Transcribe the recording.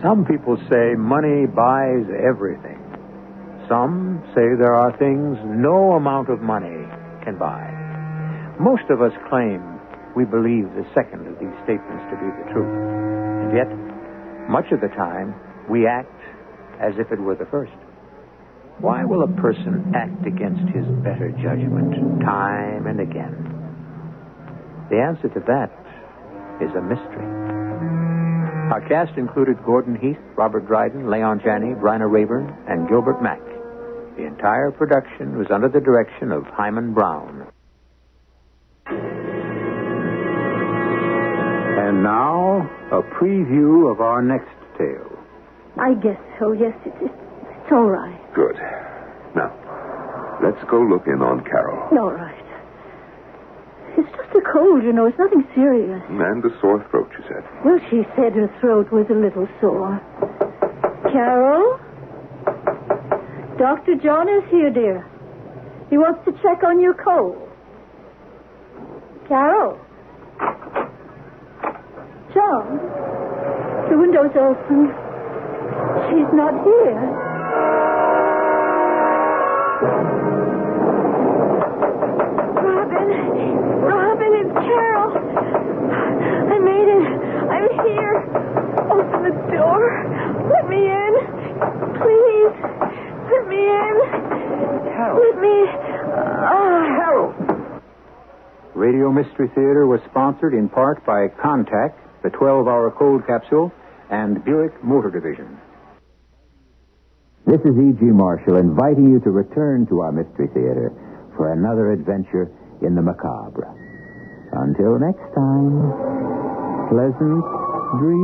Some people say money buys everything. Some say there are things no amount of money can buy. Most of us claim we believe the second of these statements to be the truth. And yet, much of the time, we act as if it were the first. Why will a person act against his better judgment time and again? The answer to that is a mystery. Our cast included Gordon Heath, Robert Dryden, Leon Janney, Bryna Rayburn, and Gilbert Mack. The entire production was under the direction of Hyman Brown. And now, a preview of our next tale. I guess so, yes. It's all right. Good. Now, let's go look in on Carol. All right. It's just a cold, you know. It's nothing serious. And a sore throat, she said. Well, she said her throat was a little sore. Carol? Dr. John is here, dear. He wants to check on your cold. Carol? John? The window's open. She's not here. Robin, it's Carol. I made it. I'm here. Open the door. Let me in. Please. Let me in. Carol. Let me... Carol! Radio Mystery Theater was sponsored in part by Contact, the 12-hour cold capsule, and Buick Motor Division. This is E.G. Marshall inviting you to return to our Mystery Theater for another adventure in the macabre. Until next time, pleasant dreams.